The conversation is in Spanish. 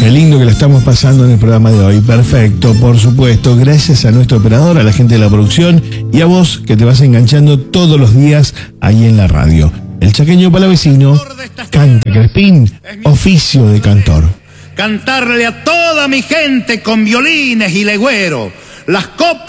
Qué lindo que la estamos pasando en el programa de hoy. Perfecto, por supuesto. Gracias a nuestro operador, a la gente de la producción y a vos que te vas enganchando todos los días ahí en la radio. El chaqueño palavecino canta Crespín, oficio de cantor. Cantarle a toda mi gente con violines y legüero las coplas